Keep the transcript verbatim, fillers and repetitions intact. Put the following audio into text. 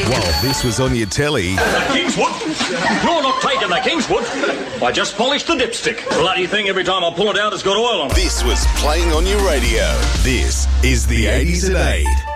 While this was on your telly... Kingswood? You're not taking the Kingswood. I just polished the dipstick. Bloody thing, every time I pull it out, it's got oil on it. This was playing on your radio. This is the eighties at eight.